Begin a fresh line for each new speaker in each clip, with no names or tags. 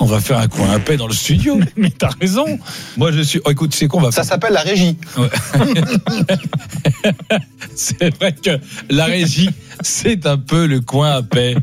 On va faire un coin à paix dans le studio.
Mais t'as raison.
Moi, je suis. Oh, écoute, tu sais quoi, on va
Ça
faire.
s'appelle la régie.
Ouais. C'est vrai que la régie, c'est un peu le coin à paix.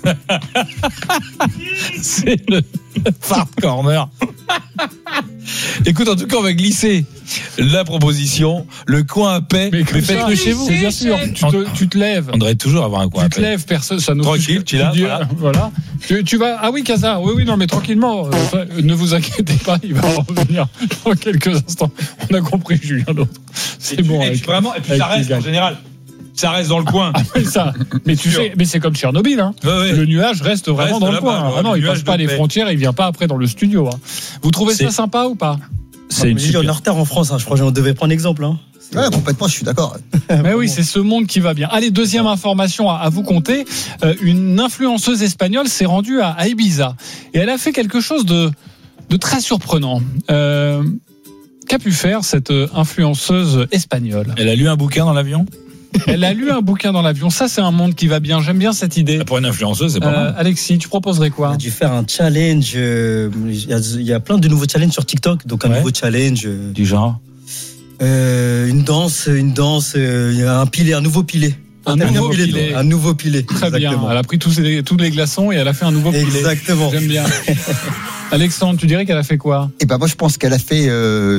C'est le fart corner. Écoute, en tout cas, on va glisser la proposition, le coin à paix.
Mais
faites-le chez vous.
C'est bien sûr. Tu te lèves.
On devrait toujours avoir un coin à
Tu te
paix.
lèves, personne, ça nous
Tranquille, tu l'as,
voilà. Tu vas. Ah oui, Casa. Oui, non, mais tranquillement. Ne vous inquiétez pas, il va revenir dans quelques instants. On a compris, Julien. L'autre. C'est bon.
Vraiment, et puis
avec
ça reste
les gars.
en général. Ça reste dans le coin.
Mais tu sais, mais c'est comme Tchernobyl, hein.
Ouais.
Le nuage reste vraiment dans le
là-bas,
coin.
ouais,
Non,
le
il
nuage
passe pas
de
les
paix.
frontières, il vient pas après dans le studio. Hein. Vous trouvez ça sympa ou pas?
C'est une
On est en
super.
retard en France, hein. Je crois qu'on devait prendre exemple. Hein.
Ouais, complètement, je suis d'accord.
Mais oui, c'est ce monde qui va bien. Allez, deuxième information à vous compter. Une influenceuse espagnole s'est rendue à Ibiza et elle a fait quelque chose de très surprenant. Qu'a pu faire cette influenceuse espagnole?
Elle a lu un bouquin dans l'avion.
Elle a lu un bouquin dans l'avion. Ça, c'est un monde qui va bien. J'aime bien cette idée.
Pour une influenceuse, c'est pas mal.
Alexis, tu proposerais
On
quoi?
a dû faire un challenge. Il y a plein de nouveaux challenges sur TikTok. Donc un nouveau challenge.
Du genre.
Une danse, un nouveau pilier.
Un nouveau pilier.
Un nouveau pilier.
Très bien.
Exactement.
Elle a pris tous les glaçons et elle a fait un nouveau pilier.
Exactement.
J'aime bien. Alexandre, tu dirais qu'elle a fait quoi?
Et ben moi, je pense qu'elle a fait.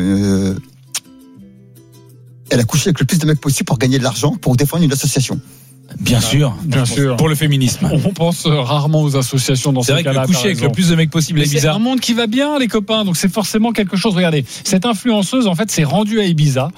Elle a couché avec le plus de mecs possible pour gagner de l'argent, pour défendre une association.
Bien sûr.
Bien sûr.
Pour le féminisme.
On pense rarement aux associations dans
C'est
ce
vrai que
cas-là.
coucher avec le plus de mecs possible est
C'est
bizarre.
un monde qui va bien, les copains, donc c'est forcément quelque chose. Regardez, cette influenceuse, en fait, s'est rendue à Ibiza.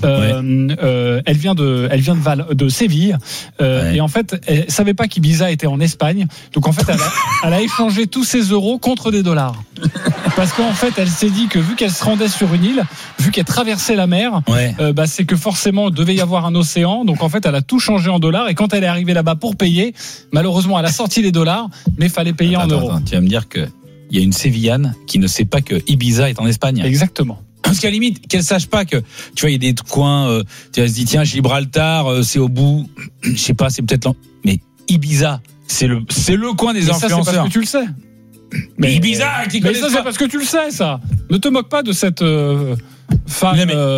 Elle vient de Séville. Et en fait, elle savait pas qu'Ibiza était en Espagne. Donc en fait, elle a échangé tous ses euros contre des dollars. Parce qu'en fait, elle s'est dit que vu qu'elle se rendait sur une île, vu qu'elle traversait la mer, c'est que forcément, il devait y avoir un océan. Donc en fait, elle a tout changé en dollars. Et quand elle est arrivée là-bas pour payer, malheureusement, elle a sorti les dollars, mais il fallait payer en euros.
Tu vas me dire qu'il y a une Sévillane qui ne sait pas que Ibiza est en Espagne.
Exactement.
Parce qu'à la limite, qu'elle sache pas que, tu vois, il y a des coins, tu vas se dire, tiens, Gibraltar, c'est au bout, je sais pas, c'est peut-être mais Ibiza, c'est le coin des
mais ça,
influenceurs.
c'est parce que tu le sais.
Mais Ibiza, qui
mais
connaît
ça, c'est parce que tu le sais, ça. Ne te moque pas de cette femme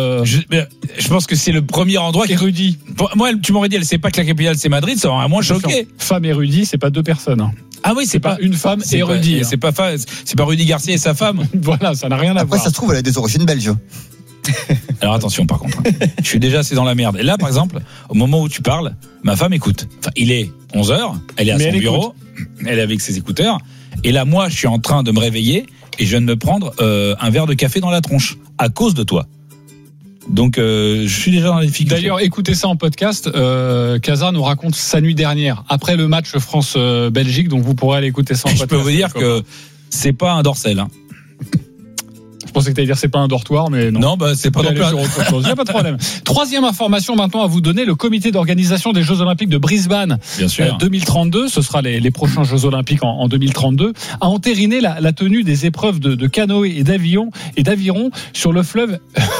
je pense que c'est le premier endroit
érudit.
Moi, tu m'aurais dit, elle sait pas que la capitale c'est Madrid, ça aurait moins choqué.
Femme érudit, c'est pas deux personnes. Hein.
Ah oui,
C'est pas une femme érudite.
C'est pas Rudy Garcia et sa femme.
Voilà, ça n'a rien à
Après,
voir.
ça se trouve, elle a des origines belges.
Alors attention, par contre, je suis déjà assez dans la merde. Et là, par exemple, au moment où tu parles, ma femme écoute. Enfin, il est 11h, elle est à son bureau, elle est avec ses écouteurs. Et là, moi, je suis en train de me réveiller et je viens de me prendre un verre de café dans la tronche à cause de toi. Donc, je suis déjà dans les difficultés.
D'ailleurs, écoutez ça en podcast. Casa nous raconte sa nuit dernière, après le match France-Belgique. Donc, vous pourrez aller écouter ça en podcast.
Je peux vous dire que c'est pas un dorsel. Hein.
Je pensais que tu allais dire c'est pas un dortoir, mais non.
Non, c'est pas non plus.
Il n'y a pas de problème. Troisième information maintenant à vous donner, le comité d'organisation des Jeux Olympiques de Brisbane 2032, ce sera les prochains Jeux Olympiques en 2032, a entériné la tenue des épreuves de canoë et d'aviron sur le fleuve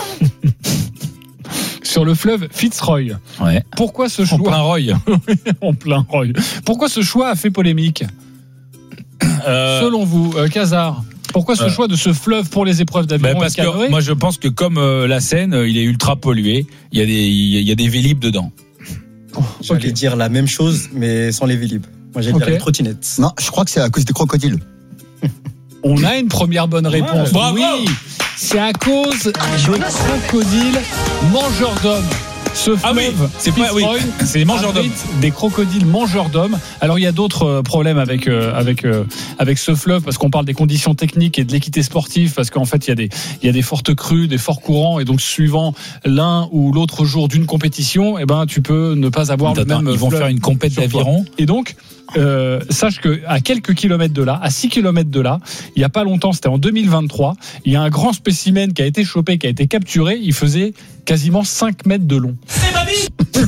sur le fleuve Fitzroy.
Ouais.
Pourquoi ce choix en plein Roy. Pourquoi ce choix a fait polémique selon vous, Casar? Pourquoi ce choix de ce fleuve pour les épreuves d'aviron
parce
et canoë?
que moi je pense que comme la Seine, il est ultra pollué, il y a des vélib dedans.
J'allais dire la même chose, mais sans les vélib. Moi, j'allais dire les trottinettes.
Non, je crois que c'est à cause des crocodiles.
On a une première bonne réponse.
Bravo.
Oui, c'est à cause des crocodiles mangeurs d'hommes. Ce fleuve,
c'est les mangeurs d'hommes.
Des crocodiles mangeurs d'hommes. Alors il y a d'autres problèmes avec ce fleuve parce qu'on parle des conditions techniques et de l'équité sportive parce qu'en fait il y a des fortes crues, des forts courants et donc suivant l'un ou l'autre jour d'une compétition, tu peux ne pas avoir le même.
Ils vont faire une compète d'aviron.
Et donc sache que à quelques kilomètres de là, à 6 kilomètres de là, il y a pas longtemps, c'était en 2023, il y a un grand spécimen qui a été chopé, qui a été capturé. Il faisait quasiment 5 mètres de long.
C'est ma vie.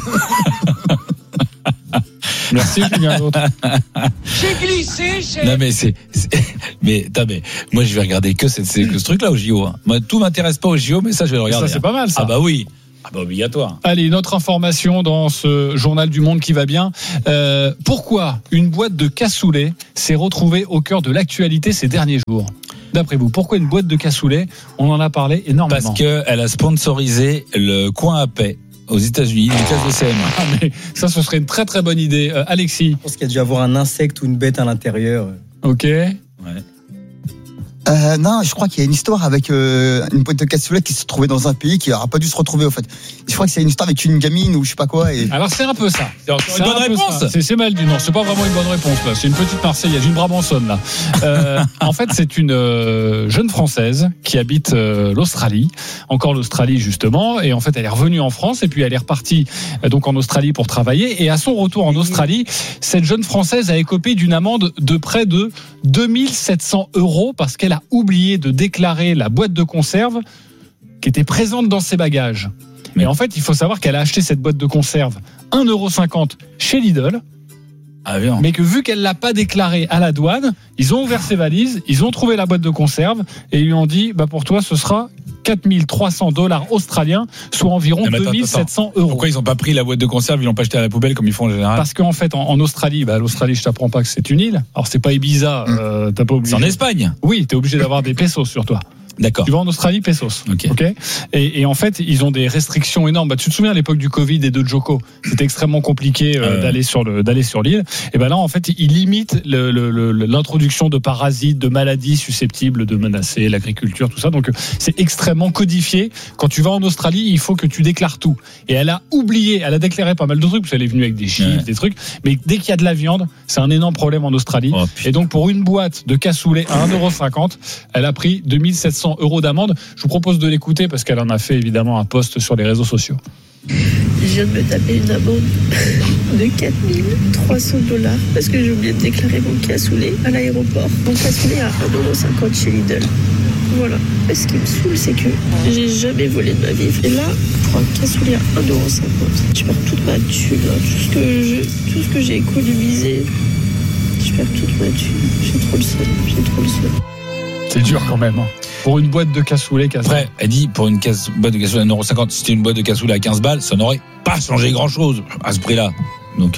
Merci Julien.
J'ai glissé.
Non mais moi je vais regarder que ce truc-là au JO. Hein. Moi tout m'intéresse pas au JO, mais ça je vais le regarder.
Ça c'est pas mal ça.
Ah bah oui. Ah bah obligatoire.
Allez, une autre information dans ce journal du Monde qui va bien. Pourquoi une boîte de cassoulet s'est retrouvée au cœur de l'actualité ces derniers jours ? D'après vous, pourquoi une boîte de cassoulet ? On en a parlé énormément.
Parce qu'elle a sponsorisé le coin à paix aux États-Unis, une classe de CM.
Ah, mais ça, ce serait une très très bonne idée. Alexis ?
Je pense qu'il y a dû avoir un insecte ou une bête à l'intérieur.
Ok.
Ouais.
Non, je crois qu'il y a une histoire avec une boîte de cassoulet qui se trouvait dans un pays qui n'aura pas dû se retrouver, au fait. Je crois que c'est une histoire avec une gamine ou je sais pas quoi. Et...
Alors, c'est un peu ça.
C'est une bonne réponse.
C'est mal dit. Non, c'est pas vraiment une bonne réponse, là. C'est une petite Marseillaise, une Brabançonne, là. En fait, c'est une jeune Française qui habite l'Australie. Encore l'Australie, justement. Et en fait, elle est revenue en France et puis elle est repartie donc en Australie pour travailler. Et à son retour en Australie, cette jeune Française a écopé d'une amende de près de 2700 € parce qu'elle a oublié de déclarer la boîte de conserve qui était présente dans ses bagages. Mais en fait, il faut savoir qu'elle a acheté cette boîte de conserve 1,50 € chez Lidl.
Ah, bien.
Mais que vu qu'elle l'a pas déclaré à la douane, ils ont ouvert ses valises, ils ont trouvé la boîte de conserve et ils lui ont dit bah pour toi ce sera 4300 $ australiens, soit environ 2700 €.
Pourquoi ils n'ont pas pris la boîte de conserve, ils l'ont pas jetée à la poubelle comme ils font en général ?
Parce qu'en fait en Australie, l'Australie je t'apprends pas que c'est une île. Alors c'est pas Ibiza, t'as pas obligé.
C'est en Espagne.
Oui, t'es obligé d'avoir des pesos sur toi.
D'accord.
Tu vas en Australie, pesos.
Ok.
Et en fait, ils ont des restrictions énormes. Tu te souviens à l'époque du Covid et de Joko, c'était extrêmement compliqué d'aller sur l'île. Et ben là, en fait, ils limitent l'introduction de parasites, de maladies susceptibles de menacer l'agriculture, tout ça. Donc, c'est extrêmement codifié. Quand tu vas en Australie, il faut que tu déclares tout. Et elle a oublié, elle a déclaré pas mal de trucs, parce qu'elle est venue avec des chiffres, des trucs. Mais dès qu'il y a de la viande, c'est un énorme problème en Australie.
Oh,
et donc, pour une boîte de cassoulet à 1,50 €, elle a pris 2700 € d'amende. Je vous propose de l'écouter parce qu'elle en a fait évidemment un post sur les réseaux sociaux.
Je viens de me taper une amende de 4300 $ parce que j'ai oublié de déclarer mon cassoulet à l'aéroport. Mon cassoulet à 1,50 € chez Lidl. Voilà. Et ce qui me saoule, c'est que j'ai jamais volé de ma vie. Et là, pour un cassoulet à 1,50 €, je perds toute ma thune. Tout ce que j'ai économisé, je perds toute ma thune. J'ai trop le seum.
C'est dur quand même. Pour une boîte de cassoulet.
Après, elle dit pour une boîte de cassoulet à 1,50 €, si c'était une boîte de cassoulet à 15 balles, ça n'aurait pas changé grand-chose à ce prix-là. Donc,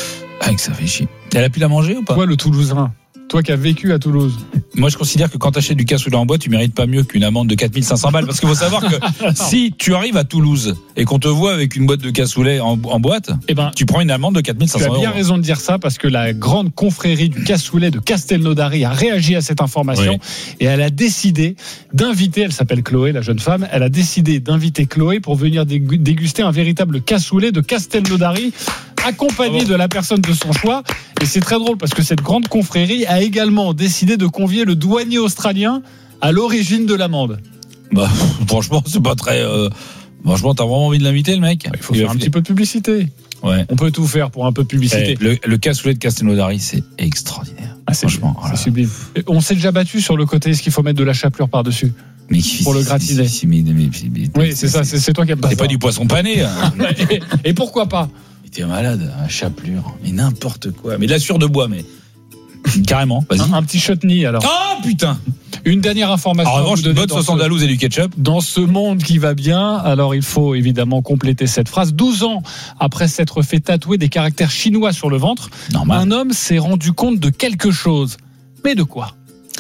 ça fait chier. Elle a pu la manger ou pas ?
Toi, le Toulousain, toi qui as vécu à Toulouse.
Moi, je considère que quand tu achètes du cassoulet en boîte, tu mérites pas mieux qu'une amende de 4500 balles. Parce qu'il faut savoir que si tu arrives à Toulouse et qu'on te voit avec une boîte de cassoulet en boîte, tu prends une amende de 4500 €.
Tu as bien raison de dire ça parce que la grande confrérie du cassoulet de Castelnaudary a réagi à cette information et elle a décidé d'inviter, elle s'appelle Chloé, la jeune femme, elle a décidé d'inviter Chloé pour venir déguster un véritable cassoulet de Castelnaudary accompagné de la personne de son choix. Et c'est très drôle parce que cette grande confrérie a également décidé de convier le douanier australien à l'origine de l'amende.
Bah, franchement, c'est pas très. Franchement, t'as vraiment envie de l'inviter, le mec ?
Il faut faire un petit peu de publicité.
Ouais.
On peut tout faire pour un peu de publicité.
Le cassoulet de Castelnaudary, c'est extraordinaire.
Franchement, c'est sublime. On s'est déjà battu sur le côté, est-ce qu'il faut mettre de la chapelure par-dessus ? Mais pour le gratiner. Oui, c'est ça, c'est toi qui aimes pas ça.
C'est pas du poisson pané.
Et pourquoi pas ?
T'es malade, chapelure, mais n'importe quoi. Mais de la sueur de bois, mais carrément. Vas-y.
Un petit chutney alors.
Ah putain.
Une dernière information.
En revanche, une bonne sauce andalouse et du ketchup.
Dans ce monde qui va bien, alors il faut évidemment compléter cette phrase. 12 ans après s'être fait tatouer des caractères chinois sur le ventre, un homme s'est rendu compte de quelque chose. Mais de quoi ?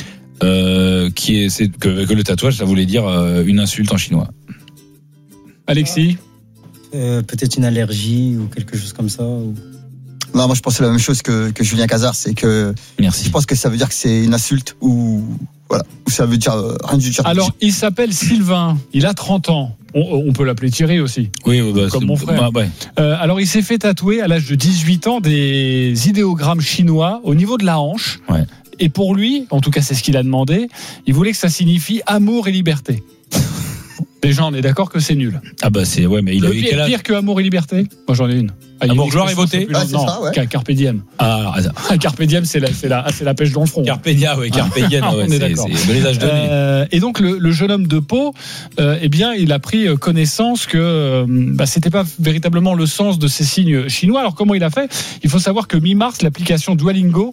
Que le tatouage, ça voulait dire une insulte en chinois.
Alexis ?
Peut-être une allergie ou quelque chose comme ça.
Non, moi je pensais la même chose que Julien Cazard, c'est que
merci.
Je pense que ça veut dire que c'est une insulte ou voilà, ou ça veut dire rien du tout.
Alors, il s'appelle Sylvain, il a 30 ans. On peut l'appeler Thierry aussi.
Oui,
comme mon frère. Alors, il s'est fait tatouer à l'âge de 18 ans des idéogrammes chinois au niveau de la hanche.
Ouais.
Et pour lui, en tout cas, c'est ce qu'il a demandé, il voulait que ça signifie amour et liberté. Déjà, on est d'accord que c'est nul.
Ah bah c'est mais il a eu quel âge ?
Pire que amour et liberté ? Moi j'en ai une.
Amour, gloire et beauté ?
Ah, c'est
non,
ça, ouais.
Carpe diem.
Ah,
Carpe diem, c'est la pêche dans le front.
Carpe diem, Carpe diem,
on est d'accord.
C'est les âges donnés.
Et donc le jeune homme de Pau, bien, il a pris connaissance que c'était pas véritablement le sens de ces signes chinois. Alors comment il a fait ? Il faut savoir que mi-mars, l'application Duolingo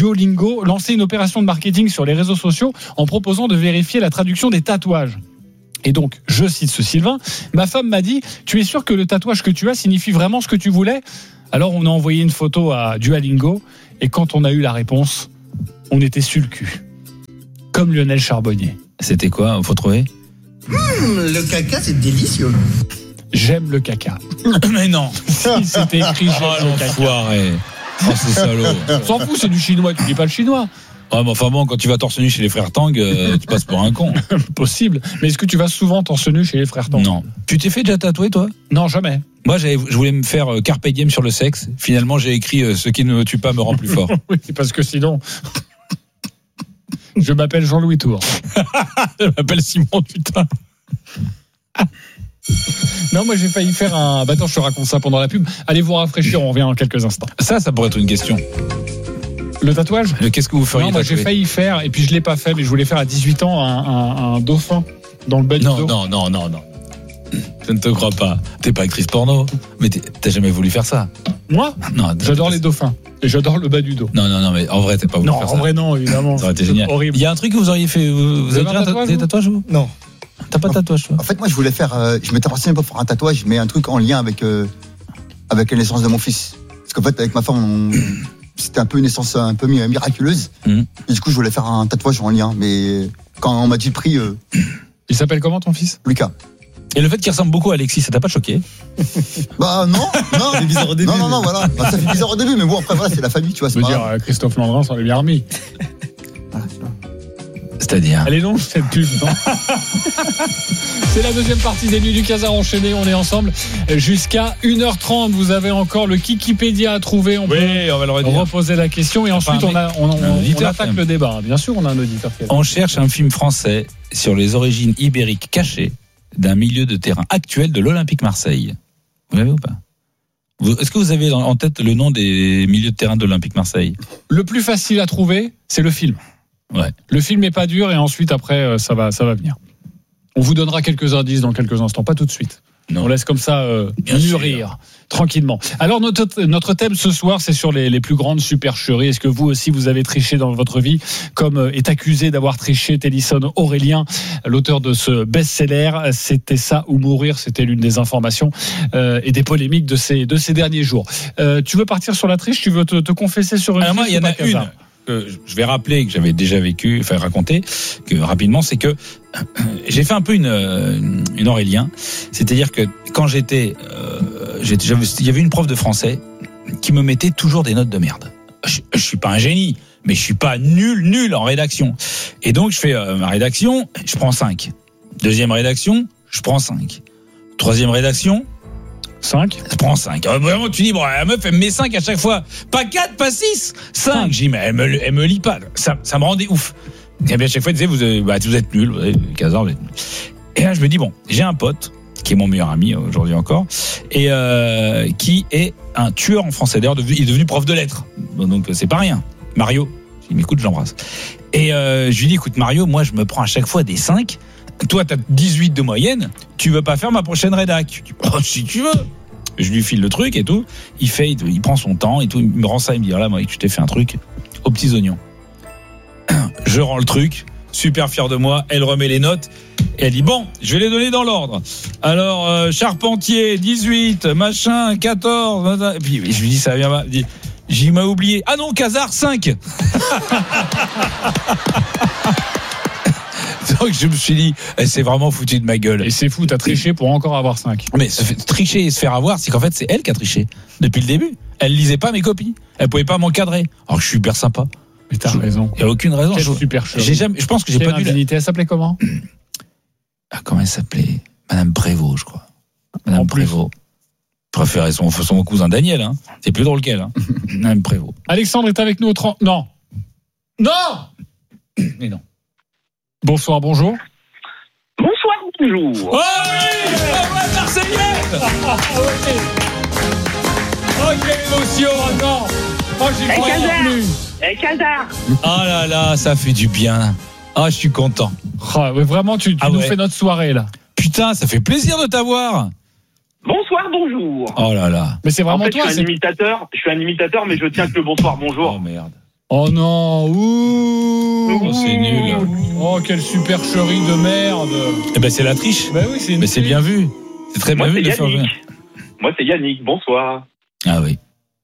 lançait une opération de marketing sur les réseaux sociaux en proposant de vérifier la traduction des tatouages. Et donc, je cite ce Sylvain, ma femme m'a dit, tu es sûr que le tatouage que tu as signifie vraiment ce que tu voulais ? Alors, on a envoyé une photo à Duolingo, et quand on a eu la réponse, on était sur le cul. Comme Lionel Charbonnier.
C'était quoi ? Faut trouver ?
Le caca, c'est délicieux.
J'aime le caca.
Mais non.
Si, c'était écrit j'aime le caca.
Enfoiré. Oh, c'est salaud.
On s'en fout, c'est du chinois, tu dis pas le chinois.
Ah, mais enfin bon, quand tu vas torse nu chez les frères Tang, tu passes pour un con.
Possible. Mais est-ce que tu vas souvent torse nu chez les frères Tang ?
Non. Tu t'es fait déjà tatouer, toi ?
Non, jamais.
Moi, je voulais me faire Carpe Diem sur le sexe. Finalement, j'ai écrit ce qui ne me tue pas me rend plus fort.
Oui, parce que sinon. Je m'appelle Jean-Louis Tour.
Je m'appelle Simon Tutin.
Non, moi j'ai failli faire un. Bah attends, je te raconte ça pendant la pub. Allez vous rafraîchir, on revient en quelques instants.
Ça pourrait être une question.
Le tatouage ?
Qu'est-ce que vous feriez ?
Non, moi j'ai failli faire, et puis je l'ai pas fait, mais je voulais faire à 18 ans un dauphin dans le bas du dos.
Non. Je ne te crois pas. T'es pas actrice porno. Mais t'as jamais voulu faire ça.
Moi ?
Non.
J'adore les dauphins. Et j'adore le bas du dos.
Non, mais en vrai, t'as pas voulu faire ça.
Non, en vrai, non, évidemment.
Ça aurait été génial.
Horrible.
Il y a un truc que vous auriez fait. Vous avez déjà des tatouages, vous ?
Non.
T'as pas de tatouage, toi ?
En fait, moi, je voulais faire. Je m'étais renseigné pour faire un tatouage, mais un truc en lien avec la naissance de mon fils. Parce qu'en fait, avec ma femme, c'était un peu une naissance un peu miraculeuse. Et du coup, je voulais faire un tatouage en lien. Mais quand on m'a dit le prix.
Il s'appelle comment ton fils ?
Lucas.
Et le fait qu'il ressemble beaucoup à Alexis, ça t'a pas choqué ?
Bah non.
Ça fait bizarre au début.
Non, voilà. Bah, ça fait bizarre au début, mais bon, après, voilà, c'est la famille, tu vois.
Je veux dire, Christophe Landrin s'en est bien remis.
C'est-à-dire ?
Elle est longue cette pub, non ? C'est la deuxième partie des Nuits du Casar enchaînées. On est ensemble jusqu'à 1h30. Vous avez encore le Kikipédia à trouver. On peut
on va le redire.
reposer la question et ensuite on attaque le débat. Bien sûr, on a un auditeur.
On cherche un film français sur les origines ibériques cachées d'un milieu de terrain actuel de l'Olympique Marseille. Vous l'avez ou pas ? Est-ce que vous avez en tête le nom des milieux de terrain de l'Olympique Marseille ?
Le plus facile à trouver, c'est le film.
Ouais.
Le film est pas dur et ensuite après ça va venir. On vous donnera quelques indices dans quelques instants, pas tout de suite. Non. On laisse comme ça mûrir tranquillement. Alors notre thème ce soir, c'est sur les plus grandes supercheries. Est-ce que vous aussi vous avez triché dans votre vie, comme est accusé d'avoir triché Télisson Aurélien, l'auteur de ce best-seller. C'était ça ou mourir, c'était l'une des informations et des polémiques de ces derniers jours. Tu veux partir sur la triche ? Tu veux te confesser sur une triche ?
Moi, il y en a une. Je vais rappeler que j'avais déjà raconté que rapidement, c'est que j'ai fait un peu une Aurélien, c'est-à-dire que quand il y avait une prof de français qui me mettait toujours des notes de merde. Je suis pas un génie, mais je suis pas nul en rédaction. Et donc je fais ma rédaction, je prends 5. Deuxième rédaction, je prends 5. Troisième rédaction,
5.
Je prends 5. Vraiment, tu dis, bon, la meuf, elle me met 5 à chaque fois. Pas 4, pas 6, 5. J'ai dit, mais elle me lit pas. Ça me rendait ouf. Et bien, à chaque fois, elle disait, vous êtes nuls. 15 ans, vous êtes nuls. Et là, je me dis, bon, j'ai un pote, qui est mon meilleur ami aujourd'hui encore, et qui est un tueur en français. D'ailleurs, il est devenu prof de lettres. Donc, c'est pas rien. Mario. Je lui dis, écoute, j'embrasse. Et je lui dis, écoute, Mario, moi, je me prends à chaque fois des 5. Toi, t'as 18 de moyenne, tu veux pas faire ma prochaine rédac ? Je dis, oh, si tu veux. Je lui file le truc et tout. Il prend son temps et tout. Il me rend ça, il me dit, là, moi, tu t'es fait un truc aux petits oignons. Je rends le truc, super fier de moi. Elle remet les notes et elle dit, bon, je vais les donner dans l'ordre. Alors, Charpentier, 18, machin, 14. Et puis, je lui dis, ça vient pas. J'y m'a oublié. Ah non, Casar, 5. Donc je me suis dit, elle s'est vraiment foutue de ma gueule.
Et c'est fou, t'as triché pour encore avoir 5.
Mais tricher et se faire avoir, c'est qu'en fait, c'est elle qui a triché. Depuis le début. Elle lisait pas mes copies. Elle pouvait pas m'encadrer. Alors je suis hyper sympa.
Mais t'as raison.
Il y a aucune raison. Je pense que j'ai pas dû.
Elle s'appelait comment ?
Comment elle s'appelait ? Madame Prévost, je crois. Madame Prévost. Préférait son cousin Daniel, hein. C'est plus drôle qu'elle, hein. Madame Prévost.
Alexandre est avec nous au 30. Non.
Mais non.
Bonsoir, bonjour.
Bonsoir, bonjour.
Oh oui, ouais, Marseillaise. Oh, quelle émotion, non. Oh, j'y crois plus.
Casar.
Oh là là, ça fait du bien. Ah, je suis content.
Ah, ouais, vraiment, tu nous fais notre soirée, là.
Putain, ça fait plaisir de t'avoir.
Bonsoir, bonjour.
Oh là là.
Mais c'est vraiment
en fait,
toi.
Je suis un imitateur, mais je tiens que le bonsoir, bonjour.
Oh merde.
Oh non, ouh,
c'est nul.
Oh, quelle supercherie de merde.
Eh ben c'est la triche.
Bah oui,
mais c'est bien vu. C'est très bien vu de faire.
Moi c'est Yannick. Bonsoir.
Ah oui.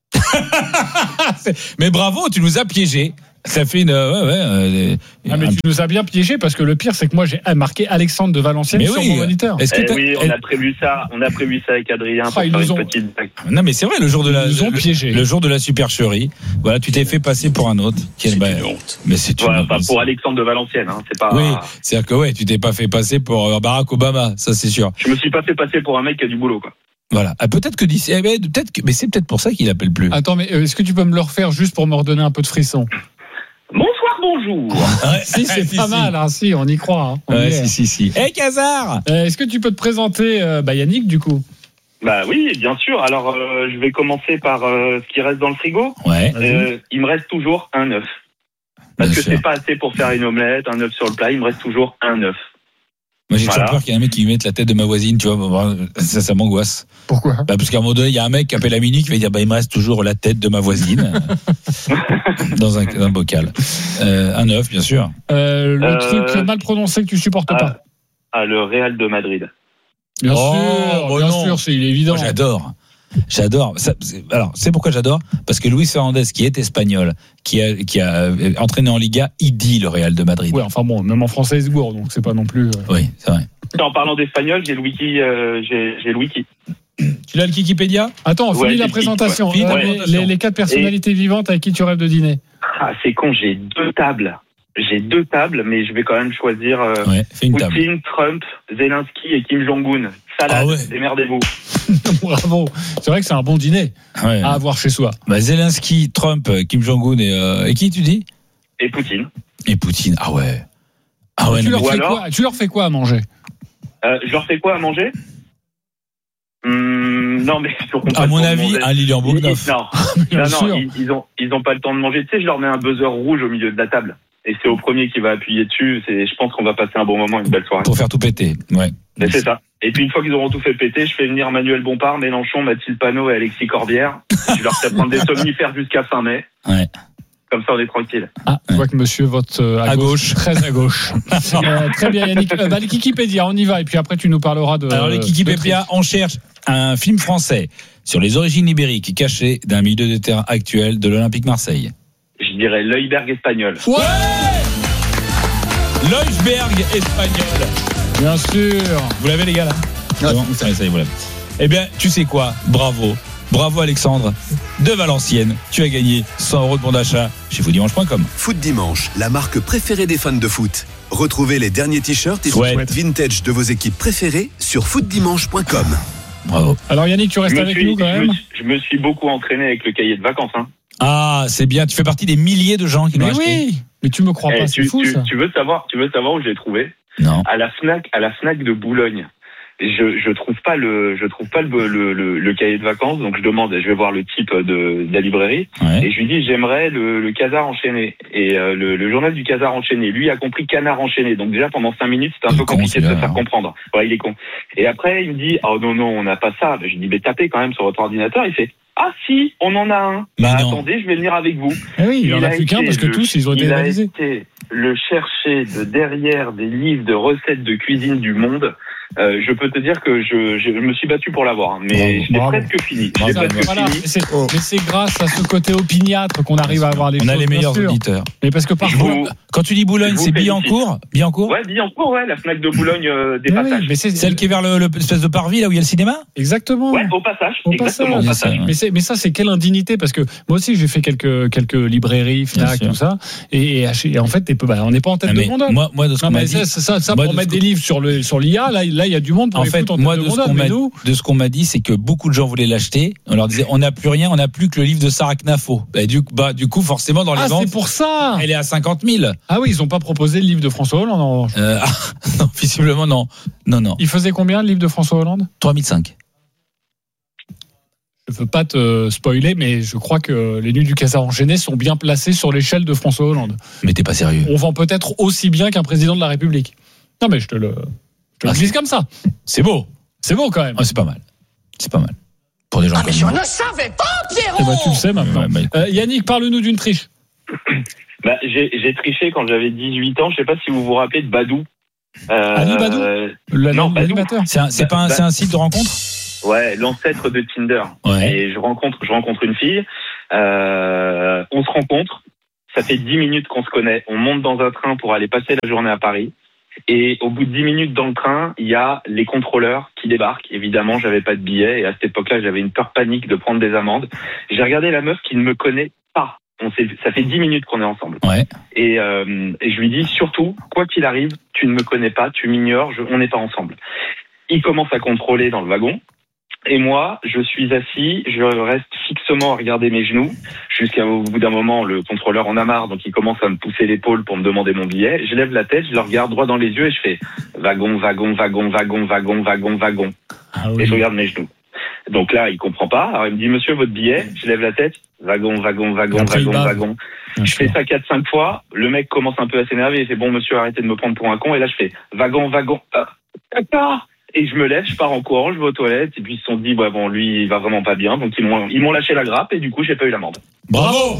Mais bravo, tu nous as piégés. Ça fait une.
mais tu nous as bien piégé parce que le pire, c'est que moi, j'ai marqué Alexandre de Valenciennes sur mon moniteur.
Oui, on a prévu ça. On a prévu ça avec Adrien pour faire une petite blague.
Non, mais c'est vrai, le jour de la.
Ils nous ont piégé.
Le jour de la supercherie. Voilà, tu t'es fait passer pour un autre.
C'est une honte.
Mais c'est une honte.
Pour Alexandre de Valenciennes, hein, c'est pas.
Oui, c'est-à-dire que tu t'es pas fait passer pour Barack Obama, ça c'est sûr.
Je me suis pas fait passer pour un mec qui a du boulot, quoi.
Voilà. Peut-être que d'ici, mais c'est peut-être pour ça qu'il appelle plus.
Attends, mais est-ce que tu peux me le refaire juste pour me redonner un peu de frisson?
Bonsoir, bonjour.
Si, c'est pas mal, hein, si, on y croit.
Hein. Si. Hey, Casar.
Est-ce que tu peux te présenter, Yannick, du coup?
Bah oui, bien sûr. Alors, je vais commencer par ce qui reste dans le frigo.
Ouais.
Il me reste toujours un œuf. Parce que c'est pas assez pour faire une omelette, un œuf sur le plat. Il me reste toujours un œuf.
Moi, j'ai toujours peur qu'il y ait un mec qui mette la tête de ma voisine, tu vois. Ça m'angoisse.
Pourquoi?
Parce qu'à un moment donné, il y a un mec qui appelle à minuit qui va dire, il me reste toujours la tête de ma voisine. dans un bocal. Un œuf, bien sûr.
Le truc mal prononcé que tu supportes pas.
Le Real de Madrid.
Bien sûr, c'est évident.
Moi, j'adore. Alors, c'est pourquoi j'adore. Parce que Luis Fernandez, qui est espagnol, qui a entraîné en Liga, il dit le Real de Madrid.
Oui, enfin bon, même en français, il se gourde, donc c'est pas non plus.
Oui, c'est vrai.
En parlant d'espagnol, j'ai le wiki.
Tu l'as le Wikipédia?
Attends, finis la présentation. Les 4 personnalités vivantes avec qui tu rêves de dîner.
C'est con, j'ai 2 tables. Mais je vais quand même choisir Poutine, Trump, Zelensky et Kim Jong-un. Salade, démerdez-vous.
Bravo. C'est vrai que c'est un bon dîner à avoir chez soi.
Zelensky, Trump, Kim Jong-un et qui tu dis?
Et Poutine.
Ah ouais.
Tu leur fais quoi à manger?
Je leur fais quoi à manger? Non, mais
à mon avis, un Lilian Bourgneuf.
Non, ils ont pas le temps de manger. Tu sais, je leur mets un buzzer rouge au milieu de la table. Et c'est au premier qui va appuyer dessus. Je pense qu'on va passer un bon moment, une belle soirée.
Pour faire tout péter, ouais.
Mais c'est ça. Et puis une fois qu'ils auront tout fait péter, je fais venir Manuel Bompard, Mélenchon, Mathilde Panot et Alexis Corbière. Je leur fais prendre des somnifères jusqu'à fin mai.
Ouais.
Comme ça, on est tranquille.
Je vois que monsieur vote à gauche. Très à gauche. Très bien, Yannick. Le Wikipédia, on y va. Et puis après, tu nous parleras de.
Alors, le Wikipédia, on cherche un film français sur les origines ibériques cachées d'un milieu de terrain actuel de l'Olympique Marseille.
Je dirais l'Heuberg espagnol.
Ouais! L'Heuberg espagnol.
Bien sûr.
Vous l'avez, les gars, là?
Ouais.
Bon, ça y est, vous l'avez. Eh bien, tu sais quoi? Bravo Alexandre de Valenciennes. Tu as gagné 100 € de bon d'achat chez footdimanche.com.
Foot Dimanche, la marque préférée des fans de foot. Retrouvez les derniers t-shirts et sweats vintage de vos équipes préférées sur footdimanche.com.
Bravo.
Alors Yannick, tu restes avec nous quand même.
Je me suis beaucoup entraîné avec le cahier de vacances. Hein.
Ah, c'est bien. Tu fais partie des milliers de gens qui l'ont acheté.
Oui, mais tu me crois pas, c'est fou ça.
Tu veux savoir où je l'ai trouvé?
Non.
À la Fnac de Boulogne. Je trouve pas le cahier de vacances, donc je vais voir le type de la librairie et je lui dis j'aimerais le Casar enchaîné et le journal du Casar enchaîné. Lui a compris Canard enchaîné, donc déjà pendant 5 minutes c'était un peu compliqué de se faire comprendre. Ouais, il est con. Et après il me dit non on n'a pas ça. Je lui dis mais tapez quand même sur votre ordinateur. Il fait si on en a un. Attendez, je vais venir avec vous.
Oui, il en a plus qu'un parce que tous ils ont été réalisés.
Il a été le chercher de derrière des livres de recettes de cuisine du monde. Je peux te dire que je me suis battu pour l'avoir, mais je l'ai presque fini.
Mais c'est grâce à ce côté opiniâtre qu'on arrive à avoir les choses.
On a les meilleurs auditeurs.
Mais parce que parfois,
quand tu dis Boulogne, c'est Billancourt?
Ouais, Billancourt, la Fnac de Boulogne des passages.
Mais c'est
celle qui est vers l'espèce de parvis là où il y a le cinéma?
Exactement.
Ouais, au passage. Exactement, au passage.
Mais ça, c'est quelle indignité, parce que moi aussi j'ai fait quelques librairies, Fnac, tout ça, et en fait, on n'est pas en tête de gondole.
Moi, de ce qu'on m'a dit,
ça pour mettre des livres sur l'IA, là, il y a du monde pour les foutre en tête de gondole.
De ce qu'on m'a dit, c'est que beaucoup de gens voulaient l'acheter. On leur disait, on n'a plus rien, on n'a plus que le livre de Sarah Knafo. Du coup, forcément, dans les ventes.
C'est pour ça.
Elle est à 50 000.
Ah oui, ils n'ont pas proposé le livre de François Hollande, en revanche.
Non, visiblement, non. Non.
Il faisait combien, le livre de François Hollande?
3005.
Je veux pas te spoiler, mais je crois que les Nuits du Casar enchaîné sont bien placés sur l'échelle de François Hollande.
Mais t'es pas sérieux.
On vend peut-être aussi bien qu'un président de la République. Non, mais je te le glisse comme ça.
C'est beau.
C'est beau quand même.
C'est pas mal. Pour des gens comme
je ne savais pas, Pierrot.
Tu le sais maintenant. Yannick, parle-nous d'une triche.
J'ai triché quand j'avais 18 ans. Je sais pas si vous vous rappelez de Badou.
Ali Badou l'animateur.
C'est un site de rencontre.
Ouais, l'ancêtre de Tinder.
Ouais.
Et je rencontre une fille. On se rencontre. Ça fait 10 minutes qu'on se connaît. On monte dans un train pour aller passer la journée à Paris. Et au bout de 10 minutes dans le train, il y a les contrôleurs qui débarquent. Évidemment, j'avais pas de billet. Et à cette époque-là, j'avais une peur panique de prendre des amendes. J'ai regardé la meuf qui ne me connaît pas. Ça fait 10 minutes qu'on est ensemble.
Ouais.
Et je lui dis, surtout, quoi qu'il arrive, tu ne me connais pas, tu m'ignores, on n'est pas ensemble. Il commence à contrôler dans le wagon. Et moi, je suis assis, je reste fixement à regarder mes genoux, jusqu'au bout d'un moment, le contrôleur en a marre, donc il commence à me pousser l'épaule pour me demander mon billet. Je lève la tête, je le regarde droit dans les yeux et je fais wagon, wagon, wagon, wagon, wagon, wagon, wagon.
Ah oui.
Et je regarde mes genoux. Donc là, il comprend pas. Alors il me dit, monsieur, votre billet. Je lève la tête, wagon, wagon, wagon, wagon, wagon. Je fais ça 4-5 fois. Le mec commence un peu à s'énerver. Il fait, bon, monsieur, arrêtez de me prendre pour un con. Et là, je fais wagon, wagon. Et je me lève, je pars en courant, je vais aux toilettes, et puis ils se sont dit, bah bon, lui, il va vraiment pas bien, donc ils m'ont lâché la grappe, et du coup, j'ai pas eu l'amende.
Bravo.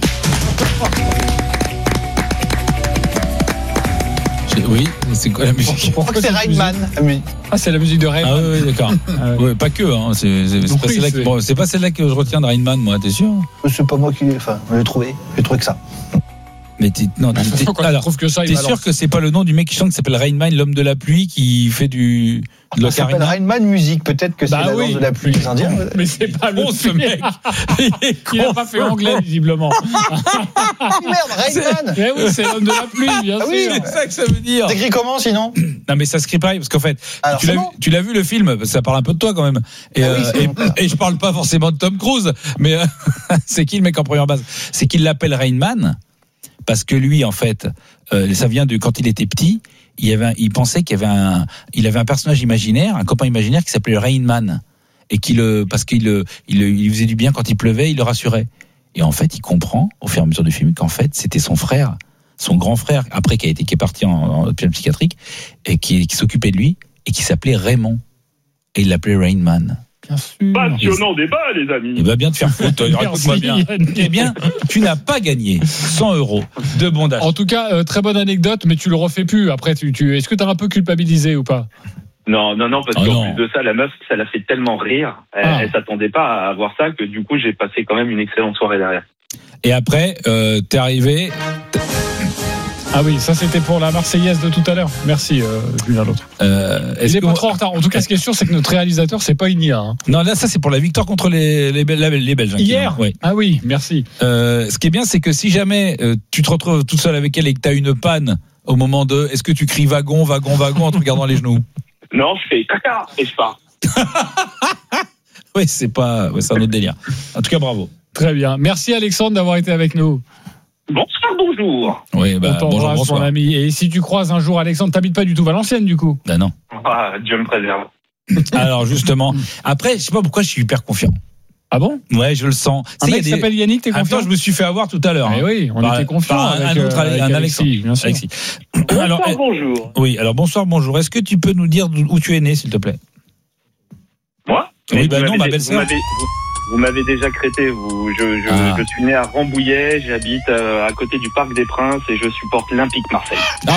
Oui, c'est quoi la musique?
Je crois que c'est Rainman.
Ah, c'est la musique de Rainman.
Ah oui, d'accord. Ouais, pas que, hein. C'est pas celle-là que je retiens de Rainman, moi, t'es sûr?
C'est pas moi qui l'ai trouvé. J'ai trouvé que ça.
Mais t'es sûr que c'est pas le nom du mec qui chante qui s'appelle Rainman, l'homme de la pluie, qui fait de
ça s'appelle Rainman Musique, peut-être que c'est la danse de la pluie des Indiens.
Mais c'est pas bon ce mec. Il a pas fait anglais visiblement.
Merde, Rainman.
Mais oui, c'est l'homme de la pluie, bien sûr.
Oui, c'est ça que ça veut dire.
T'écris comment sinon?
Non mais ça se crie pareil parce qu'en fait, tu l'as vu le film, parce que ça parle un peu de toi quand même. Et je parle pas forcément de Tom Cruise, mais c'est qui le mec en première base? C'est qu'il l'appelle Rainman. Parce que lui, en fait, ça vient de quand il était petit. Il pensait qu'il avait un personnage imaginaire, un copain imaginaire qui s'appelait Rainman, et parce qu'il faisait du bien quand il pleuvait, il le rassurait. Et en fait, il comprend au fur et à mesure du film qu'en fait, c'était son frère, son grand frère, après qui est parti en hôpital psychiatrique, et qui s'occupait de lui et qui s'appelait Raymond. Et il l'appelait Rainman.
Bien sûr.
Passionnant débat, les amis.
Il va bien te faire foutre. Raconte-moi bien. Eh bien, tu n'as pas gagné 100 € de bon d'achat.
En tout cas, très bonne anecdote, mais tu le refais plus. Après, est-ce que tu as un peu culpabilisé ou pas?
Non, parce qu'en plus de ça, la meuf, ça l'a fait tellement rire. Elle s'attendait pas à voir ça que du coup, j'ai passé quand même une excellente soirée derrière.
Et après, t'es arrivé.
Ah oui, ça c'était pour la Marseillaise de tout à l'heure. Merci, l'une à l'autre. Il est pas trop en retard. En tout cas, ce qui est sûr, c'est que notre réalisateur, c'est pas une IA. Hein.
Non, là, ça c'est pour la victoire contre les Belges.
Hier.
Oui.
Ah oui, merci.
Ce qui est bien, c'est que si jamais tu te retrouves toute seule avec elle et que t'as une panne au moment de, est-ce que tu cries wagon, wagon, wagon en te regardant les genoux?
Non, je fais caca et je pars.
Oui, c'est un autre délire. En tout cas, bravo.
Très bien. Merci Alexandre d'avoir été avec nous.
Bonsoir, bonjour.
Oui,
on t'embrasse,
bonjour,
mon ami. Et si tu croises un jour Alexandre, t'habites pas du tout Valenciennes, du coup?
Ben non.
Dieu me préserve.
Alors, justement, après, je sais pas pourquoi je suis hyper confiant.
Ah bon?
Ouais, je le sens.
Un mec qui s'appelle Yannick, t'es confiant?
Attends, je me suis fait avoir tout à l'heure.
Mais oui, on était confiant avec
un
Alexis, bien sûr.
Alexis.
Bonsoir, bonjour.
Oui, alors bonsoir, bonjour. Est-ce que tu peux nous dire où tu es né, s'il te plaît?
Moi?
Oui, non, ma belle-sœur.
Vous m'avez déjà crété. Je suis né à Rambouillet, j'habite à côté du Parc des Princes et je supporte l'Olympique Marseille.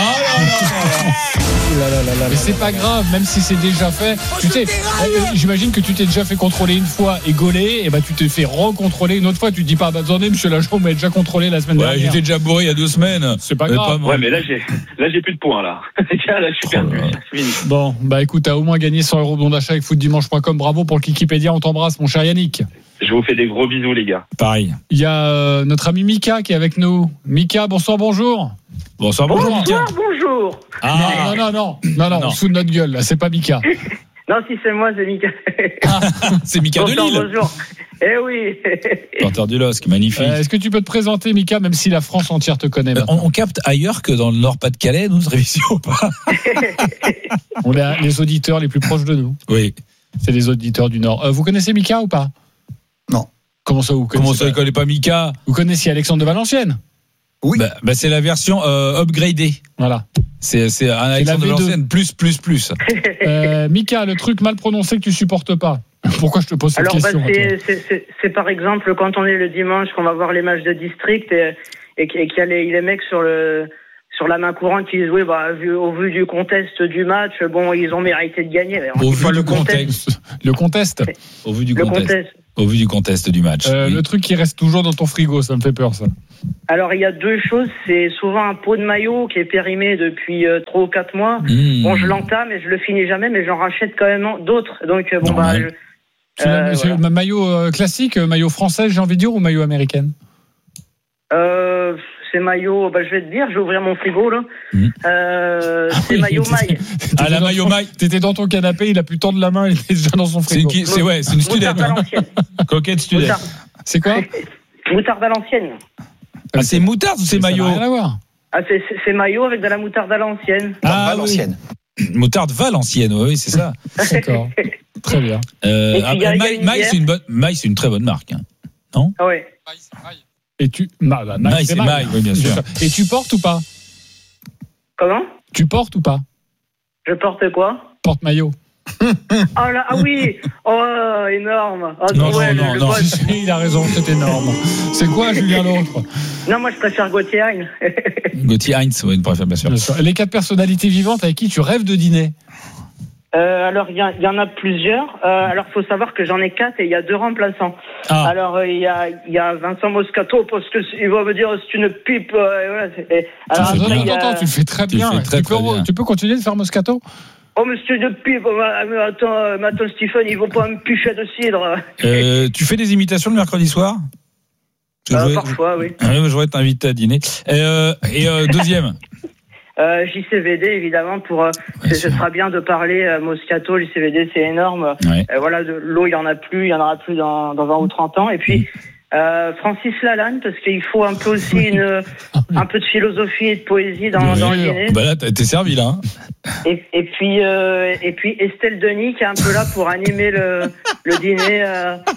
Mais c'est pas grave, même si c'est déjà fait. Tu sais, j'imagine que tu t'es déjà fait contrôler une fois et gaulé, et tu t'es fait recontrôler une autre fois. Tu te dis pas, attendez, monsieur Lachaud m'a déjà contrôlé la semaine dernière.
J'étais déjà bourré il y a 2 semaines.
C'est pas grave.
Ouais, mais là j'ai plus de points là. Là je suis perdu.
Bon, écoute, t'as au moins gagné 100 € de bon d'achat avec footdimanche.com. Bravo pour le Wikipédia. On t'embrasse, mon cher Yannick.
Je vous fais des gros bisous, les gars.
Pareil.
Il y a notre ami Mika qui est avec nous. Mika, bonsoir, bonjour.
Bonsoir, Mika.
Bonjour.
Non, on se fout de notre gueule, là. C'est pas Mika.
Non, si c'est moi, c'est Mika.
C'est Mika de Lille.
Bonjour. Eh oui.
Porteur du LOSC, magnifique.
Est-ce que tu peux te présenter, Mika, même si la France entière te connaît
on capte ailleurs que dans le Nord-Pas-de-Calais, nous, notre émission ou pas?
On a les auditeurs les plus proches de nous.
Oui.
C'est les auditeurs du Nord. Vous connaissez Mika ou pas?
Non.
Comment ça, vous connaissez?
Comment ça, il connaît pas Mika?
Vous connaissiez Alexandre de Valenciennes?
Oui.
C'est la version upgradée.
Voilà.
C'est un Alexandre de Valenciennes plus.
Mika, le truc mal prononcé que tu supportes pas. Pourquoi je te pose cette question?
C'est par exemple quand on est le dimanche, qu'on va voir les matchs de district et qu'il y a les mecs sur la main courante qui disent oui, au vu du contexte du match, bon, ils ont mérité de gagner.
Au vu du contexte. Le contexte.
Au vu du contexte. Au vu du contexte du match.
Le truc qui reste toujours dans ton frigo, ça me fait peur, ça.
Alors, il y a deux choses. C'est souvent un pot de maillot qui est périmé depuis 3 ou 4 mois. Bon, je l'entame et je le finis jamais, mais j'en rachète quand même d'autres. Donc,
c'est maillot classique, maillot français, j'ai envie de dire, ou maillot américain?
C'est maillot, je vais te dire, je vais ouvrir mon frigo, là. C'est maillot maille.
La maillot maille. T'étais dans ton canapé, il a plus tendre la main, il était déjà dans son frigo.
C'est une studette. Coquette studette.
C'est quoi?
Moutarde à l'ancienne.
C'est moutarde ou c'est maillot?
Ça n'a rien à voir.
C'est maillot avec de la moutarde à l'ancienne.
Valencienne.
Moutarde Valencienne, oui, c'est ça.
D'accord. Très bien.
Maille, c'est une très bonne marque. Non?
Ah ouais.
Et tu
Maille, c'est Maille, oui, bien sûr.
Et tu portes ou pas?
Comment?
Tu portes ou pas?
Je porte quoi?
Porte-maillot.
Ah oui. Oh, énorme.
Non. Il a raison, c'est énorme. C'est quoi, Julien, l'autre?
Non, moi, je préfère Gauthier Heinz.
Gauthier Heinz, oui, bien sûr.
Les 4 personnalités vivantes avec qui tu rêves de dîner?
Alors, il y en a plusieurs. Alors, faut savoir que j'en ai 4 et il y a 2 remplaçants. Alors, il y a Vincent Moscato parce que il va me dire c'est une pipe. Voilà,
tu le fais très bien. Tu peux continuer de faire Moscato?
Oh, monsieur de pipe, attends, Stephen, il vaut pas un pichet de cidre.
Tu fais des imitations le mercredi soir?
Parfois, oui.
Je voudrais t'inviter à dîner. Deuxième.
JCVD, évidemment, ce sera bien de parler Moscato. JCVD, c'est énorme.
Ouais.
Voilà, de l'eau, il y en aura plus dans 20 ou 30 ans. Et puis, Francis Lalanne, parce qu'il faut un peu aussi un peu de philosophie et de poésie dans le dîner.
Là, t'es servi, là.
Et puis Estelle Denis, qui est un peu là pour animer le dîner.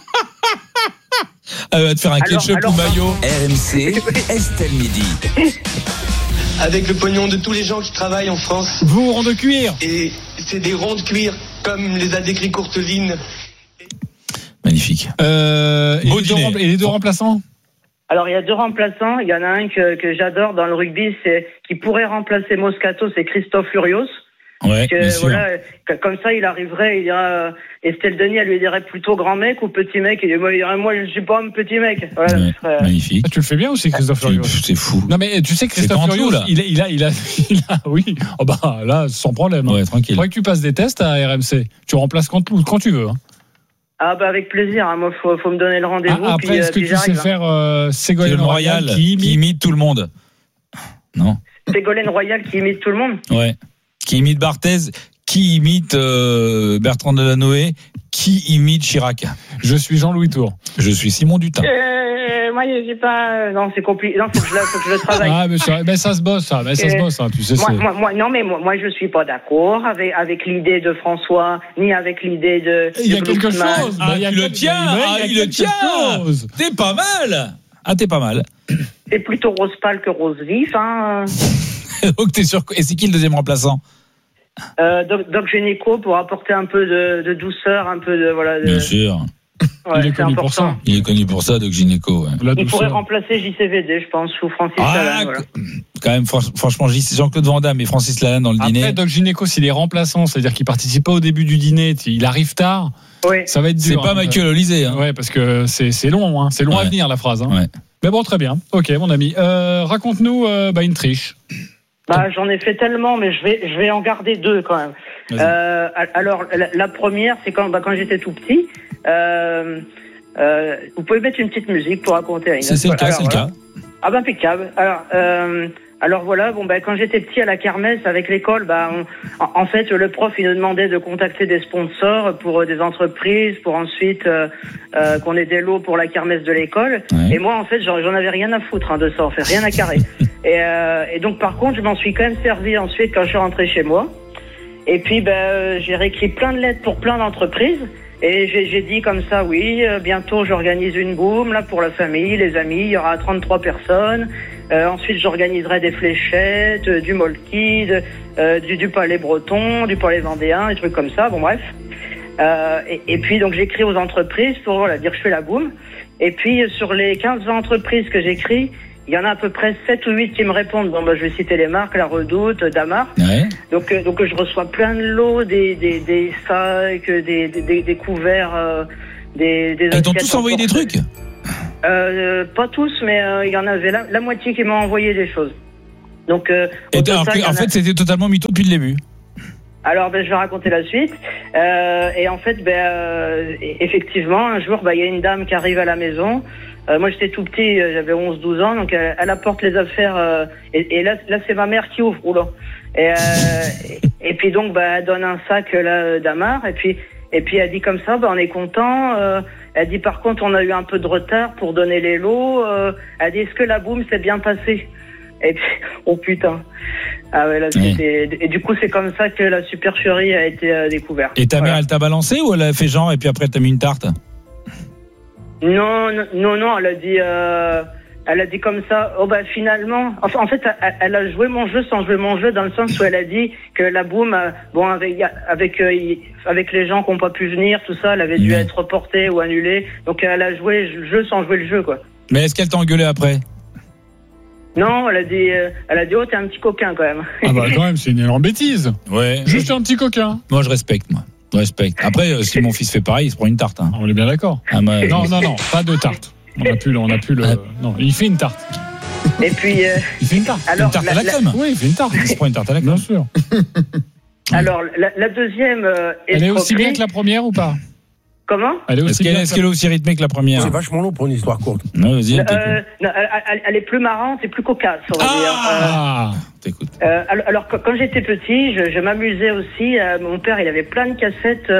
Elle va te faire un ketchup ou maillot.
RMC, Estelle Midi.
Avec le pognon de tous les gens qui travaillent en France.
Vous, ronds de cuir.
Et c'est des ronds de cuir, comme les a décrit Courteline.
Magnifique.
Et les 2 remplaçants?
Alors, il y a 2 remplaçants. Il y en a un que j'adore dans le rugby, qui pourrait remplacer Moscato, c'est Christophe Furios.
Ouais, bien sûr.
Voilà, comme ça, il arriverait, il dirait, Estelle Denis, elle lui dirait plutôt grand mec ou petit mec. Il dirait, moi, je suis pas un petit mec. Voilà,
magnifique.
Tu le fais bien aussi, Christophe Furios?
C'est fou.
Non, mais tu sais, Christophe Furios, il a, oui. Là, sans problème.
Ouais, tranquille.
Il faudrait que tu passes des tests à RMC. Tu remplaces quand tu veux.
Avec plaisir. Moi, faut me donner le rendez-vous.
Après, est-ce que tu sais faire Ségolène Royal qui
imite tout le monde? Non.
Ségolène Royal qui imite tout le monde?
Ouais. Qui imite Barthez, qui imite Bertrand Delanoë, qui imite Chirac.
Je suis Jean-Louis Tour.
Je suis Simon Dutin.
Moi, je sais pas. Non, c'est compliqué. Non, faut que je le travaille.
Mais ça se bosse, ça. Tu sais.
Moi, je suis pas d'accord avec l'idée de François, ni avec l'idée de.
Il y a quelque chose.
Il le tient. T'es pas mal. T'es pas mal.
C'est plutôt rose pâle que rose vif, hein.
Donc t'es sûr. Et c'est qui le deuxième remplaçant?
Doc Gynéco, pour apporter un peu de douceur, un peu de voilà.
Bien sûr.
Ouais, il est connu pour ça.
Il est connu pour ça, Doc Gynéco. Ouais.
Il pourrait remplacer JCVD, je pense, ou Francis Lalanne. Voilà.
Quand même, franchement, Jean-Claude Van Damme et Francis Lalanne dans le dîner.
Après, Doc Gynéco, s'il est remplaçant, c'est-à-dire qu'il participe pas au début du dîner, il arrive tard.
Oui.
Ça va être dur.
C'est pas Michael Olysée. Hein.
Ouais, parce que c'est long, hein. C'est long à venir la phrase. Hein.
Ouais.
Mais bon, très bien. Ok, mon ami. Raconte-nous une triche.
J'en ai fait tellement, mais je vais en garder 2 quand même. Alors, la première, c'est quand j'étais tout petit. Vous pouvez mettre une petite musique pour raconter.
C'est le cas.
Impeccable. Alors voilà, quand j'étais petit à la kermesse avec l'école, en fait, le prof, il nous demandait de contacter des sponsors pour des entreprises, pour ensuite qu'on ait des lots pour la kermesse de l'école. Ouais. Et moi, en fait, j'en avais rien à foutre de ça, en fait, rien à carrer. Et donc, par contre, je m'en suis quand même servi ensuite quand je suis rentré chez moi. Et puis, j'ai réécrit plein de lettres pour plein d'entreprises. Et j'ai dit comme ça, oui, bientôt j'organise une boum là pour la famille, les amis, il y aura 33 personnes. Ensuite, j'organiserai des fléchettes, du molki, du palais breton, du palais vendéen, des trucs comme ça. Bon, bref. Et puis, donc, j'écris aux entreprises pour dire que je fais la boum. Et puis, sur les 15-20 entreprises que j'écris, il y en a à peu près 7 ou 8 qui me répondent. Bon, je vais citer les marques, La Redoute, Damar.
Ouais.
Donc je reçois plein de lots, des sacs, des couverts, des
Ils t'ont tous envoyé des trucs?
Pas tous, mais il y en avait la moitié qui m'ont envoyé des choses. Donc,
en fait, c'était totalement mytho depuis le début.
Alors, je vais raconter la suite. Et en fait, effectivement, un jour, il y a une dame qui arrive à la maison. Moi, j'étais tout petit, j'avais 11-12 ans, donc elle apporte les affaires. Et là, c'est ma mère qui ouvre. Oula. Et puis donc, elle donne un sac là d'Amar. Et puis elle dit comme ça, on est content. Elle dit par contre, on a eu un peu de retard pour donner les lots. Elle dit, est-ce que la boum s'est bien passée? Et puis, oh putain. Ah ouais, là, et du coup, c'est comme ça que la supercherie a été découverte.
Et ta mère, elle t'a balancé ou elle a fait genre et puis après t'as mis une tarte?
Non, elle a dit comme ça. Finalement, en fait, elle a joué mon jeu sans jouer mon jeu, dans le sens où elle a dit que la boum, avec les gens qui n'ont pas pu venir, tout ça, elle avait dû être reportée ou annulée. Donc elle a joué le jeu sans jouer le jeu, quoi.
Mais est-ce qu'elle t'a engueulé après?
Non, elle a dit, oh, t'es un petit coquin quand même.
Ah quand même, c'est une énorme bêtise.
Ouais.
Juste un petit coquin.
Moi, je respecte, moi. Je respecte. Après, si mon fils fait pareil, il se prend une tarte. Hein.
On est bien d'accord. Non, pas de tarte. On a plus le. Non, il fait une tarte.
Et puis.
Il fait une tarte.
Alors, une tarte à la crème.
Oui, il fait une tarte.
Il se prend une tarte à la crème.
Bien sûr.
Alors, la deuxième.
Elle est aussi bien que la première ou pas?
Comment?
Est-ce qu'elle est aussi rythmée que la première?
C'est vachement long pour une histoire courte.
Non, vas-y.
Elle est plus marrante et plus cocasse, on va dire.
T'écoutes.
Alors, quand j'étais petit, je m'amusais aussi. Mon père, il avait plein de cassettes.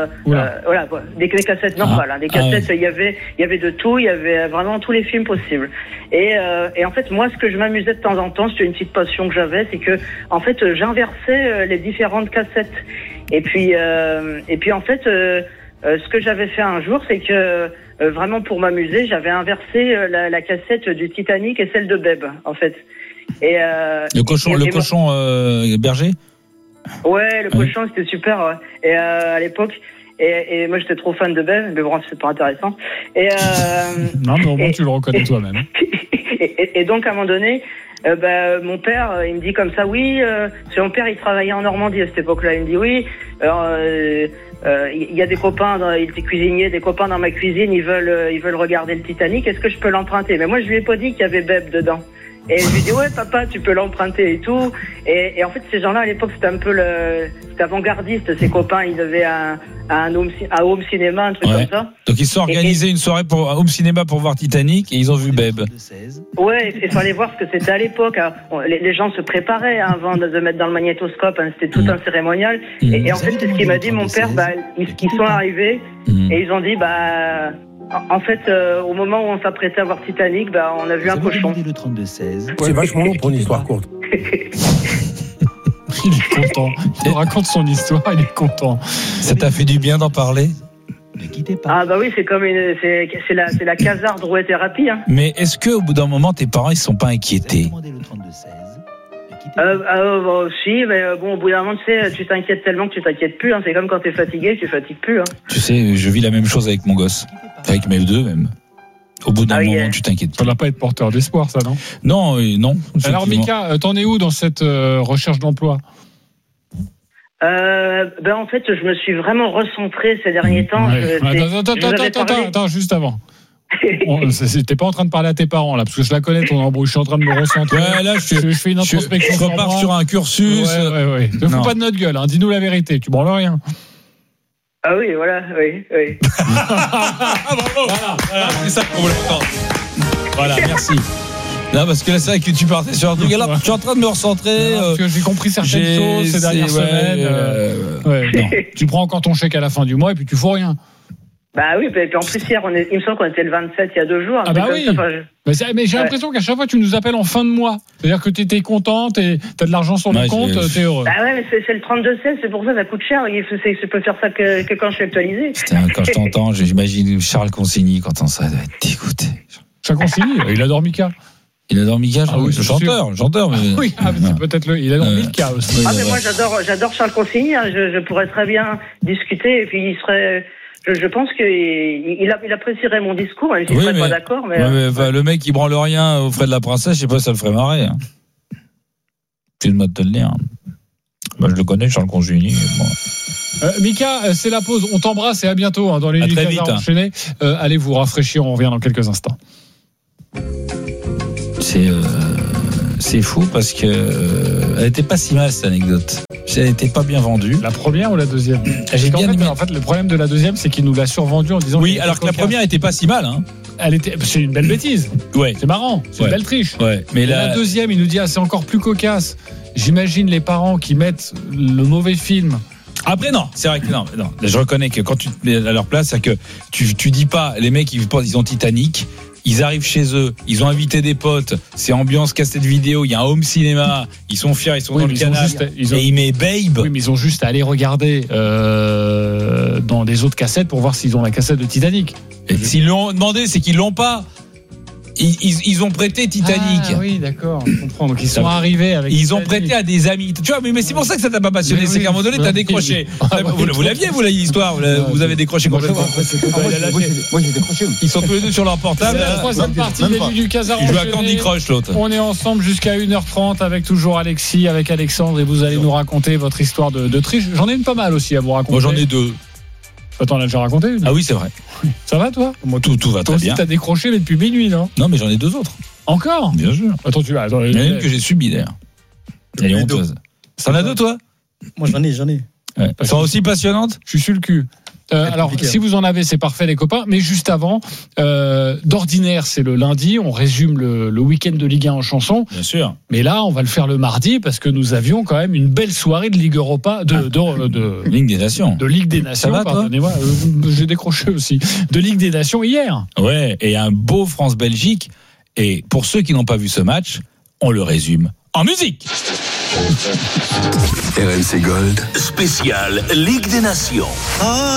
Des cassettes normales. Des cassettes, il y avait de tout. Il y avait vraiment tous les films possibles. Et en fait, moi, ce que je m'amusais de temps en temps, c'était une petite passion que j'avais, c'est que, en fait, j'inversais les différentes cassettes. Et puis en fait. Ce que j'avais fait un jour, c'est que vraiment pour m'amuser, j'avais inversé la cassette du Titanic et celle de Beb, en fait. Et
le cochon berger.
Ouais, le cochon, c'était super. Ouais. Et à l'époque, et moi j'étais trop fan de Beb, mais bon, c'est pas intéressant.
Non, mais au moins tu le reconnais toi-même.
Et donc à un moment donné. Mon père, il me dit comme ça, oui, parce que mon père, il travaillait en Normandie à cette époque-là. Il me dit, oui, il y a des copains, il était cuisinier, des copains dans ma cuisine, ils veulent regarder le Titanic, est-ce que je peux l'emprunter? Mais moi, je lui ai pas dit qu'il y avait Beb dedans. Et je lui dis, ouais, papa, tu peux l'emprunter et tout. Et en fait, ces gens-là, à l'époque, c'était un peu c'était avant-gardiste. Ses copains, ils avaient un home cinéma, un truc comme ça.
Donc, ils se sont organisés une soirée pour un home cinéma pour voir Titanic et ils ont vu Beb.
Ouais, il fallait voir ce que c'était à l'époque. Les gens se préparaient avant de mettre dans le magnétoscope. C'était tout un cérémonial. Et en fait, c'est ce qu'il m'a dit, mon père. Ils sont arrivés et ils ont dit, en fait, au moment où on s'apprêtait à voir Titanic, on a vu un cochon.
C'est vachement long pour une histoire courte.
Il est content. Il raconte son histoire, il est content.
Ça t'a fait du bien d'en parler?
Ne quittez pas. Oui, c'est comme c'est la casar-drouet-thérapie. Hein.
Mais est-ce que au bout d'un moment, tes parents ils sont pas inquiétés?
Si, mais au bout d'un moment, tu t'inquiètes tellement que tu t'inquiètes plus. Hein. C'est comme quand t'es fatigué, tu fatigues plus. Hein.
Tu sais, je vis la même chose avec mon gosse, avec mes deux même. Au bout d'un moment, tu t'inquiètes.
Ça ne va pas être porteur d'espoir, ça, non?
Non.
Alors, Mika, t'en es où dans cette recherche d'emploi?
En fait, je me suis vraiment recentré ces derniers temps.
Attends, juste avant. T'es pas en train de parler à tes parents là, parce que je la connais ton embrouille. Je suis en train de me recentrer.
Ouais, là, je fais une introspection. Je repars sur un cursus.
Ouais. Ne fous pas de notre gueule. Hein. Dis-nous la vérité. Tu branles rien.
Ah oui, voilà, oui.
Voilà, c'est ça qu'on voulait entendre. Voilà, merci. Non, parce que là, c'est vrai que tu partais sur un truc. Alors, je suis en train de me recentrer.
Parce que j'ai compris certaines choses ces dernières semaines. Non. Tu prends encore ton chèque à la fin du mois et puis tu fous rien.
Oui, et puis en plus hier, il me semble qu'on était le 27 il y a 2 jours.
Oui. Mais j'ai l'impression qu'à chaque fois, tu nous appelles en fin de mois. C'est-à-dire que t'es content, t'as de l'argent sur le compte, t'es heureux.
Mais c'est le 32-16, c'est pour ça coûte cher. Je peux faire ça que quand je suis actualisé.
Quand je t'entends, j'imagine Charles Consigny quand on ça doit être dégoûté.
Charles Consigny, il adore Mika.
Il adore Mika, chanteur. Mais...
Oui, c'est peut-être il adore Mika aussi.
Mais moi j'adore Charles Consigny. Je pourrais très bien discuter et puis il serait. Je pense qu'il apprécierait mon discours, même si je ne serais pas d'accord. Mais
le mec qui branle rien aux frais de la princesse, je sais pas si ça le ferait marrer. Hein. Excuse-moi de te le dire. Moi, je le connais, Charles Conjuni. Bon.
Mika, c'est la pause. On t'embrasse et à bientôt dans les nuits du Casar enchaîné. Allez vous rafraîchir, on revient dans quelques instants.
C'est fou parce que elle était pas si mal cette anecdote. Elle n'était pas bien vendue.
La première ou la deuxième?
J'ai bien aimé.
En fait, le problème de la deuxième, c'est qu'il nous l'a survendue en disant.
Oui, alors que la première était pas si mal. Hein.
C'est une belle bêtise.
Ouais.
C'est marrant. C'est une belle triche.
Ouais. Mais
la deuxième, il nous dit c'est encore plus cocasse. J'imagine les parents qui mettent le mauvais film.
Après non, c'est vrai que non. Je reconnais que quand tu te mets à leur place, c'est que tu dis pas les mecs ils ont Titanic. Ils arrivent chez eux, ils ont invité des potes, c'est ambiance cassette vidéo, il y a un home cinéma, ils sont fiers, ils sont dans le canal, et ils mettent Babe.
Oui, mais ils ont juste à aller regarder dans les autres cassettes pour voir s'ils ont la cassette de Titanic.
Et s'ils l'ont demandé, c'est qu'ils l'ont pas. Ils ont prêté Titanic.
Ah oui, d'accord, je comprends. Donc ils sont arrivés avec.
Ils ont prêté à des amis. Tu vois, mais c'est pour ça que ça t'a pas passionné. C'est qu'à un moment donné, t'as décroché. Vous l'aviez, vous, l'histoire. Vous avez décroché complètement.
Moi, j'ai décroché.
Ils sont tous les deux sur leur portable.
C'est la troisième partie des nuits du Casar.
Ils jouent à Candy Crush, l'autre.
On est ensemble jusqu'à 1h30 avec toujours Alexis, avec Alexandre, et vous allez nous raconter votre histoire de triche. J'en ai une pas mal aussi à vous raconter.
Moi, j'en ai deux.
Attends, on l'a déjà raconté une.
Ah oui, c'est vrai.
Ça va, toi?
Moi, tout va très bien.
Toi aussi, t'as décroché, mais depuis minuit, non?
Non, mais j'en ai deux autres.
Encore?
Bien sûr.
Attends, il y en
a une que j'ai subie, d'ailleurs. Elle est honteuse. T'en as deux, toi?
Moi, j'en ai.
Ouais. Elles sont aussi passionnantes?
Je suis sur le cul. Alors, si vous en avez, c'est parfait, les copains. Mais juste avant, d'ordinaire, c'est le lundi. On résume le week-end de Ligue 1 en chanson.
Bien sûr.
Mais là, on va le faire le mardi parce que nous avions quand même une belle soirée de Ligue Europa, de
Ligue des Nations.
De Ligue des Nations.
Ça va,
pardonnez-moi. J'ai décroché aussi. De Ligue des Nations hier.
Ouais. Et un beau France-Belgique. Et pour ceux qui n'ont pas vu ce match, on le résume en musique.
RMC Gold spécial Ligue des Nations.